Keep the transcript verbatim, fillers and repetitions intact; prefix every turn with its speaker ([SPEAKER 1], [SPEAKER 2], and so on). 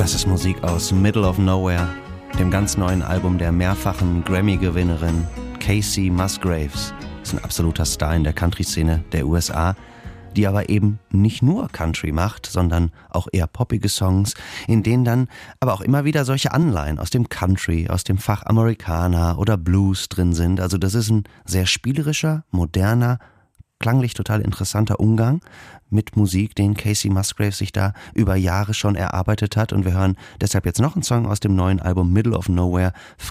[SPEAKER 1] Das ist Musik aus Middle of Nowhere, dem ganz neuen Album der mehrfachen Grammy-Gewinnerin Kacey Musgraves. Ist ein absoluter Star in der Country-Szene der U S A, die aber eben nicht nur Country macht, sondern auch eher poppige Songs, in denen dann aber auch immer wieder solche Anleihen aus dem Country, aus dem Fach Americana oder Blues drin sind. Also das ist ein sehr spielerischer, moderner, klanglich total interessanter Umgang mit Musik, den Kacey Musgraves sich da über Jahre schon erarbeitet hat. Und wir hören deshalb jetzt noch einen Song aus dem neuen Album Middle of Nowhere,